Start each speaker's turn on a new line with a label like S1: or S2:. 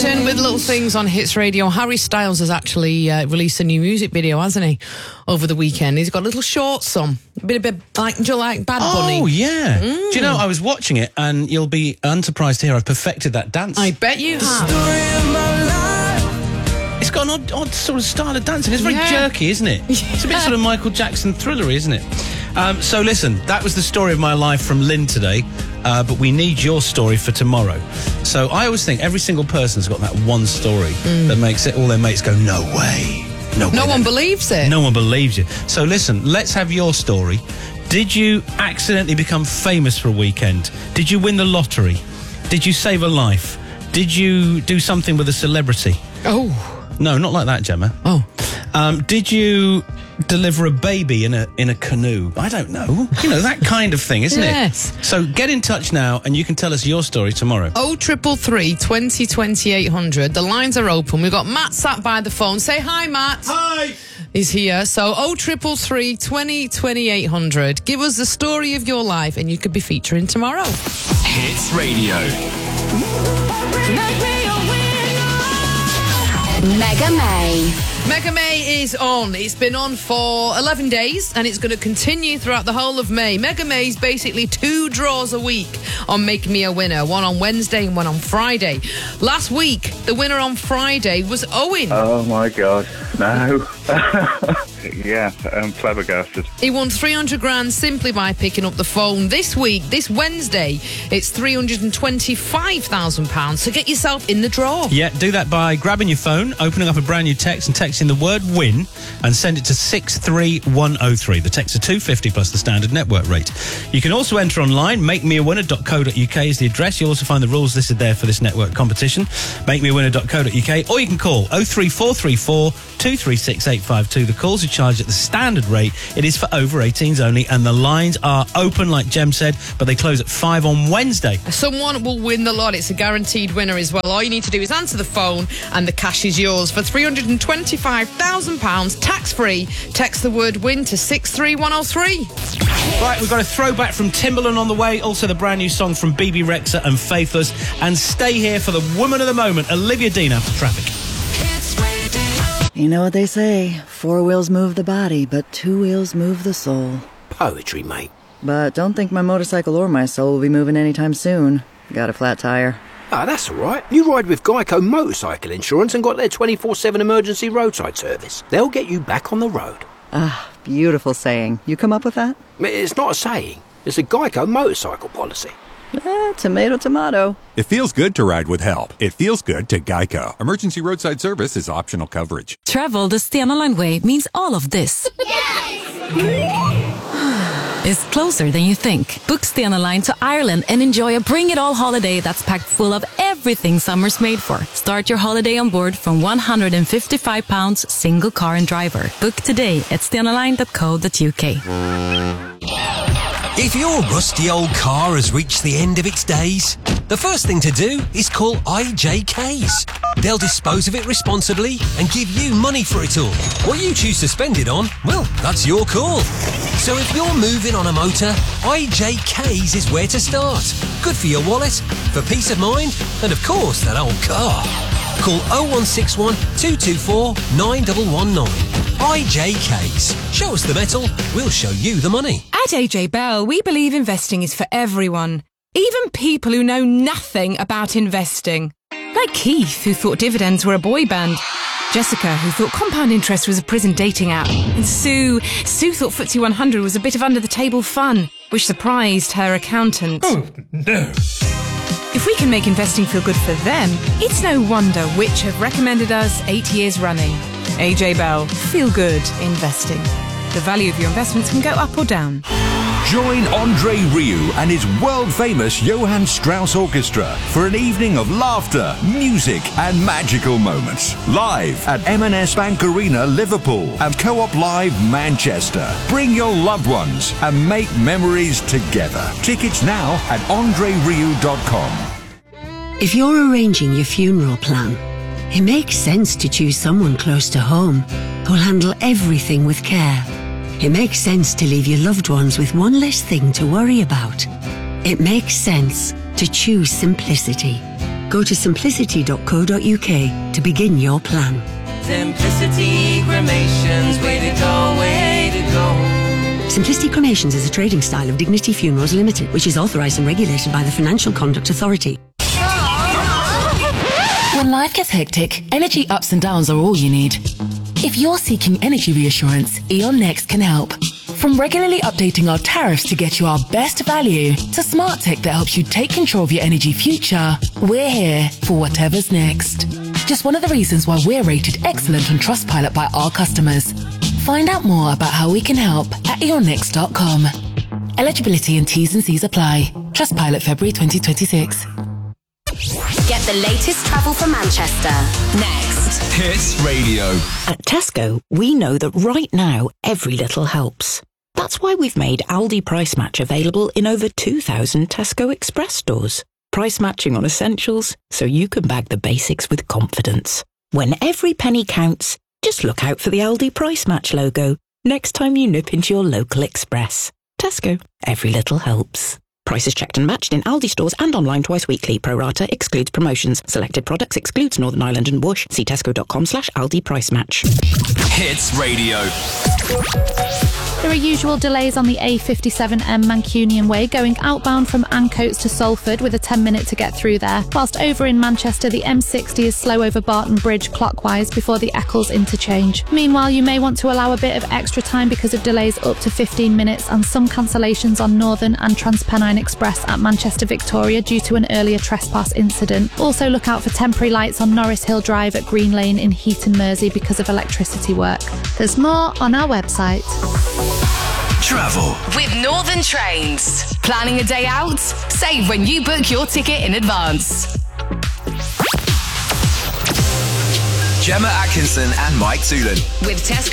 S1: Washington with Little Things on Hits Radio. Harry Styles has actually released a new music video, hasn't he, over the weekend? He's got little shorts on. A bit like, do you like Bad Bunny?
S2: Oh, yeah. Do you know, I was watching it, and you'll be unsurprised to hear I've perfected that dance.
S1: I bet you have.
S2: It's got an odd sort of style of dancing. It's very jerky, isn't it? It's a bit sort of Michael Jackson thrillery, isn't it? So listen, that was the story of my life from Lynn today, but we need your story for tomorrow. So I always think every single person's got that one story that makes it all their mates go, no way. No
S1: one believes it.
S2: No one believes you. So listen, let's have your story. Did you accidentally become famous for a weekend? Did you win the lottery? Did you save a life? Did you do something with a celebrity?
S1: Oh.
S2: No, not like that, Gemma.
S1: Oh.
S2: Did you deliver a baby in a canoe? I don't know. You know, that kind of thing, isn't it? So get in touch now and you can tell us your story tomorrow.
S1: 0333 20 20 800. The lines are open. We've got Matt sat by the phone. Say hi, Matt.
S2: Hi.
S1: He's here. So 0333 20 20 800. Give us the story of your life and you could be featuring tomorrow.
S3: Hits Radio.
S4: Mega May.
S1: Mega May is on. It's been on for 11 days and it's going to continue throughout the whole of May. Mega May is basically 2 draws a week on Make Me a Winner. One on Wednesday and one on Friday. Last week, the winner on Friday was Owen.
S5: Oh my God, no. Yeah, I'm flabbergasted.
S1: He won 300 grand simply by picking up the phone. This week, this Wednesday, it's £325,000. So get yourself in the draw.
S2: Yeah, do that by grabbing your phone, opening up a brand new text and texting the word WIN and send it to 63103. The texts are £2.50 plus the standard network rate. You can also enter online. MakeMeAWinner.co.uk is the address. You'll also find the rules listed there for this network competition. MakeMeAWinner.co.uk, or you can call 03434 236 852. The calls are charged at the standard rate. It is for over 18s only, and the lines are open, like Jem said, but they close at 5 on Wednesday.
S1: Someone will win the lot. It's a guaranteed winner as well. All you need to do is answer the phone, and the cash is yours for £325,000, tax-free. Text the word WIN to 63103.
S2: Right, we've got a throwback from Timbaland on the way, also the brand new song from BB Rexa and Faithless, and stay here for the woman of the moment, Olivia Dean, after traffic.
S6: You know what they say, 4 wheels move the body, but 2 wheels move the soul.
S7: Poetry, mate.
S6: But don't think my motorcycle or my soul will be moving anytime soon. Got a flat tire.
S7: Ah, that's all right. You ride with Geico Motorcycle Insurance and got their 24/7 emergency roadside service. They'll get you back on the road.
S6: Ah, beautiful saying. You come up with that?
S7: It's not a saying. It's a Geico motorcycle policy.
S6: Tomato, tomato.
S8: It feels good to ride with help. It feels good to Geico. Emergency roadside service is optional coverage.
S9: Travel the Stena Line way means all of this. Is closer than you think. Book Stena Line to Ireland and enjoy a bring-it-all holiday that's packed full of everything summer's made for. Start your holiday on board from £155 single car and driver. Book today at stenaline.co.uk.
S10: If your rusty old car has reached the end of its days, the first thing to do is call IJKs. They'll dispose of it responsibly and give you money for it all. What you choose to spend it on, well, that's your call. So if you're moving on a motor, IJKs is where to start. Good for your wallet, for peace of mind, and of course that old car. Call 0161 224 9119. IJKs. Show us the metal, we'll show you the money.
S11: At AJ Bell, we believe investing is for everyone, even people who know nothing about investing. Like Keith, who thought dividends were a boy band. Jessica, who thought compound interest was a prison dating app. And Sue thought FTSE 100 was a bit of under-the-table fun, which surprised her accountant.
S12: Oh, no.
S11: If we can make investing feel good for them, it's no wonder Which have recommended us 8 years running. AJ Bell, feel good investing. The value of your investments can go up or down.
S13: Join Andre Rieu and his world-famous Johann Strauss Orchestra for an evening of laughter, music and magical moments. Live at M&S Bank Arena, Liverpool and Co-op Live, Manchester. Bring your loved ones and make memories together. Tickets now at andrerieu.com.
S14: If you're arranging your funeral plan, it makes sense to choose someone close to home who'll handle everything with care. It makes sense to leave your loved ones with one less thing to worry about. It makes sense to choose simplicity. Go to simplicity.co.uk to begin your plan.
S12: Simplicity Cremations, way to go, way to go.
S14: Simplicity Cremations is a trading style of Dignity Funerals Limited, which is authorised and regulated by the Financial Conduct Authority.
S9: When life gets hectic, energy ups and downs are all you need. If you're seeking energy reassurance, E.ON Next can help. From regularly updating our tariffs to get you our best value, to smart tech that helps you take control of your energy future, we're here for whatever's next. Just one of the reasons why we're rated excellent on Trustpilot by our customers. Find out more about how we can help at eonnext.com. Eligibility and T's and C's apply. Trustpilot February 2026.
S4: Get the latest travel from Manchester. Next.
S3: Hits Radio.
S15: At Tesco, we know that right now, every little helps. That's why we've made Aldi Price Match available in over 2,000 Tesco Express stores. Price matching on essentials, so you can bag the basics with confidence. When every penny counts, just look out for the Aldi Price Match logo next time you nip into your local Express. Tesco, every little helps. Prices checked and matched in Aldi stores and online twice weekly. Pro rata excludes promotions. Selected products excludes Northern Ireland and Whoosh. See tesco.com/Aldi Price Match.
S3: Hits Radio.
S16: There are usual delays on the A57M Mancunian Way going outbound from Ancoats to Salford with a 10-minute to get through there. Whilst over in Manchester, the M60 is slow over Barton Bridge clockwise before the Eccles interchange. Meanwhile, you may want to allow a bit of extra time because of delays up to 15 minutes and some cancellations on Northern and TransPennine Express at Manchester Victoria due to an earlier trespass incident. Also look out for temporary lights on Norris Hill Drive at Green Lane in Heaton Mersey because of electricity work. There's more on our website.
S3: Travel
S17: with Northern Trains. Planning a day out? Save when you book your ticket in advance.
S3: Gemma Atkinson and Mike Toolan.
S17: With Tesco